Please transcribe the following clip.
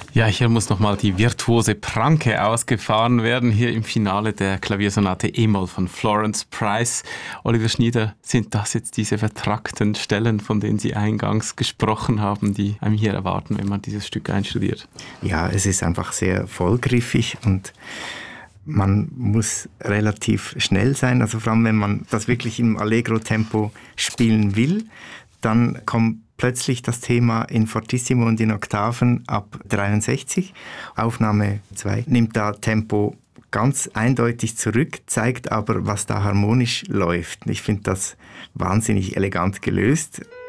Ja, hier muss nochmal die virtuose Pranke ausgefahren werden, hier im Finale der Klaviersonate E-Moll von Florence Price. Oliver Schnieder, sind das jetzt diese vertrackten Stellen, von denen Sie eingangs gesprochen haben, die einem hier erwarten, wenn man dieses Stück einstudiert? Ja, es ist einfach sehr vollgriffig und man muss relativ schnell sein, also vor allem wenn man das wirklich im Allegro-Tempo spielen will, dann kommt plötzlich das Thema in Fortissimo und in Oktaven ab 63. Aufnahme 2 nimmt da Tempo ganz eindeutig zurück, zeigt aber, was da harmonisch läuft. Ich finde das wahnsinnig elegant gelöst.